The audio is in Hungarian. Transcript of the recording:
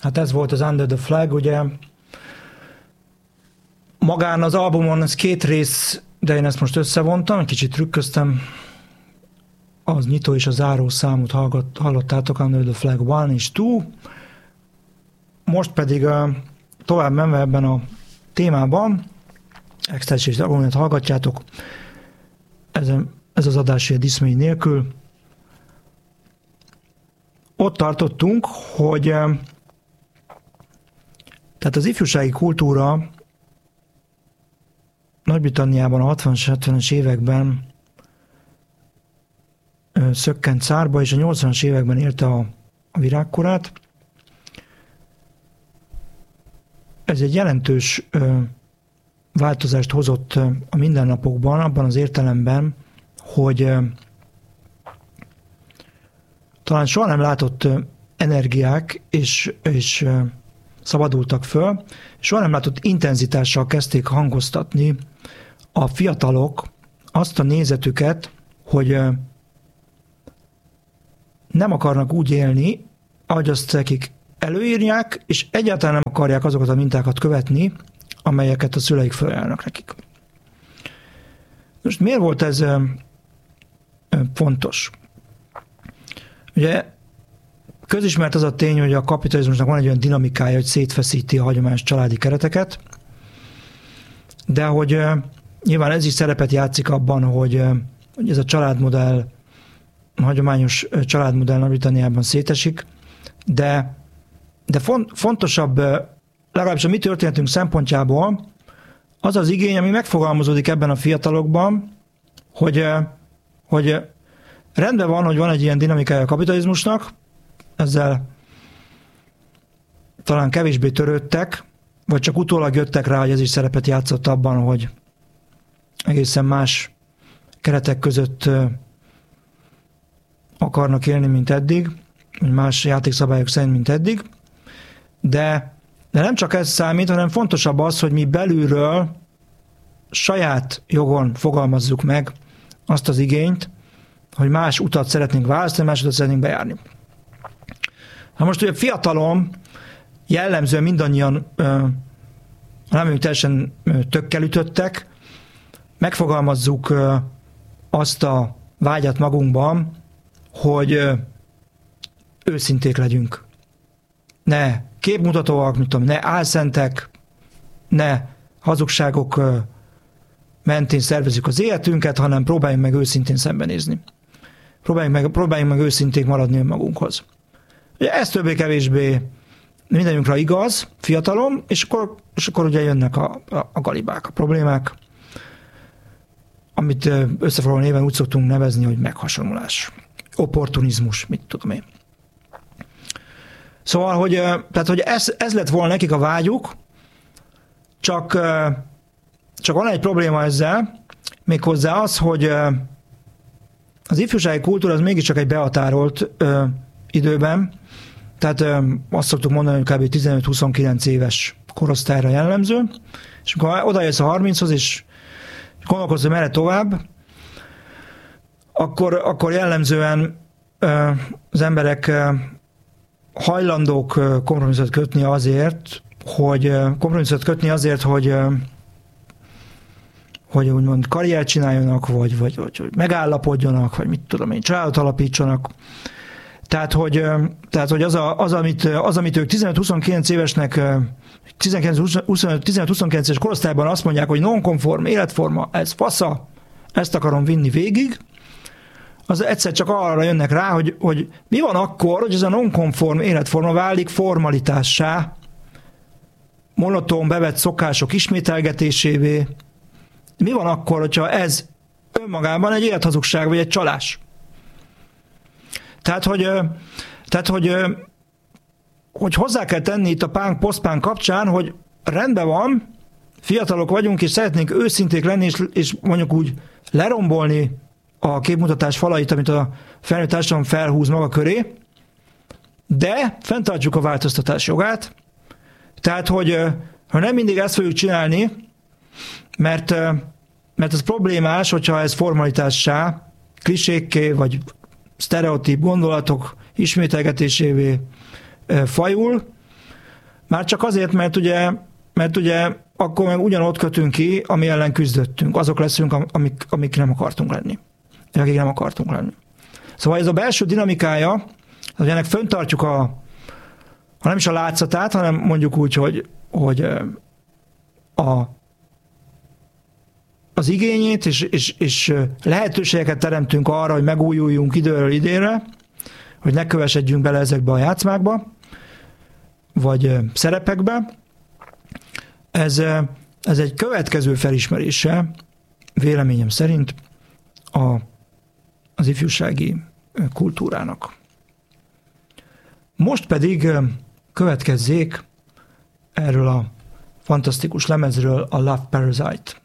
Hát ez volt az Under the Flag, ugye. Magán az albumon ez 2 rész, de én ezt most összevontam, egy kicsit trükköztem. Az nyitó és a záró számot hallottátok, Under the Flag 1 és 2. Most pedig tovább menve ebben a témában, Ecstasy és Agonyát hallgatjátok, ez az adás ilyen diszmély nélkül. Ott tartottunk, hogy tehát az ifjúsági kultúra Nagy-Britanniában a 60-as, 70-es években szökkent szárba, és a 80-as években érte a virágkorát. Ez egy jelentős változást hozott a mindennapokban, abban az értelemben, hogy talán soha nem látott energiák és szabadultak föl, soha nem látott intenzitással kezdték hangoztatni a fiatalok azt a nézetüket, hogy nem akarnak úgy élni, ahogy azt nekik előírják, és egyáltalán nem akarják azokat a mintákat követni, amelyeket a szüleik felajánlanak nekik. Most miért volt ez fontos? Ugye közismert az a tény, hogy a kapitalizmusnak van egy olyan dinamikája, hogy szétfeszíti a hagyományos családi kereteket, de hogy nyilván ez is szerepet játszik abban, hogy ez a családmodell, a hagyományos családmodell Nagy-Britanniában szétesik, de fontosabb, legalábbis a mi történetünk szempontjából, az az igény, ami megfogalmazódik ebben a fiatalokban, hogy rendben van, hogy van egy ilyen dinamikája a kapitalizmusnak, ezzel talán kevésbé törődtek, vagy csak utólag jöttek rá, hogy ez is szerepet játszott abban, hogy egészen más keretek között akarnak élni, mint eddig, vagy más játékszabályok szerint, mint eddig, de nem csak ez számít, hanem fontosabb az, hogy mi belülről saját jogon fogalmazzuk meg azt az igényt, hogy más utat szeretnénk választani, más utat szeretnénk bejárni. Na most ugye fiatalon jellemzően mindannyian nem teljesen tökkel ütöttek, megfogalmazzuk azt a vágyat magunkban, hogy őszinték legyünk. Ne képmutatóak, mit tudom, ne álszentek, ne hazugságok mentén szervezzük az életünket, hanem próbáljunk meg őszintén szembenézni. Próbáljunk meg őszinték maradni önmagunkhoz. Ugye ez többé-kevésbé mindannyiunkra igaz, fiatalom, és akkor ugye jönnek a galibák, a problémák, amit összefoglaló néven úgy szoktunk nevezni, hogy meghasonlulás, opportunizmus, mit tudom én. Szóval, hogy ez lett volna nekik a vágyuk, csak van egy probléma ezzel, méghozzá az, hogy az ifjúsági kultúra az mégiscsak egy behatárolt időben, tehát azt szoktuk mondani, hogy kb. 15-29 éves korosztályra jellemző, és amikor odajössz a 30-hoz, és gondolkozz, hogy merre tovább, akkor jellemzően az emberek hajlandók kompromisszumot kötni azért, hogy úgymond karriert csináljanak, vagy megállapodjanak, vagy mit tudom én, családot alapítsanak. Tehát, hogy az, amit ők 15-29 évesnek, 15-29 éves korosztályban azt mondják, hogy non-konform életforma, ez fasza, ezt akarom vinni végig, az egyszer csak arra jönnek rá, hogy mi van akkor, hogy ez a non-konform életforma válik formalitássá, monoton bevett szokások ismételgetésévé. Mi van akkor, hogyha ez önmagában egy élethazugság, vagy egy csalás? Tehát, hogy hozzá kell tenni itt a punk, post-punk kapcsán, hogy rendben van, fiatalok vagyunk, és szeretnénk őszinték lenni, és mondjuk úgy lerombolni a képmutatás falait, amit a felnőtt társadalom felhúz maga köré, de fenntartjuk a változtatás jogát. Tehát, hogy nem mindig ezt fogjuk csinálni, mert ez problémás, hogyha ez formalitássá, klisékké, vagy sztereotíp gondolatok ismételgetésévé fajul, Már csak azért, mert ugye akkor meg ugyanott kötünk ki, ami ellen küzdöttünk. Azok leszünk, amik nem akartunk lenni. Akik nem akartunk lenni. Szóval ez a belső dinamikája, hogy ennek föntartjuk ha nem is a látszatát, hanem mondjuk úgy, hogy az igényét, és lehetőségeket teremtünk arra, hogy megújuljunk időről idénre, hogy ne kövesedjünk bele ezekbe a játszmákba, vagy szerepekbe. Ez egy következő felismerése, véleményem szerint, az ifjúsági kultúrának. Most pedig következzék erről a fantasztikus lemezről a Love Parasite.